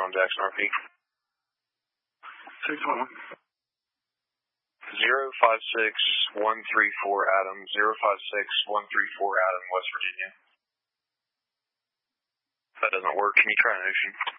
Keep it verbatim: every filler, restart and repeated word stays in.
on Jackson R P. six one. zero five six one three four Adam, zero five six one three four Adam, West Virginia. If that doesn't work, can you try an Ocean?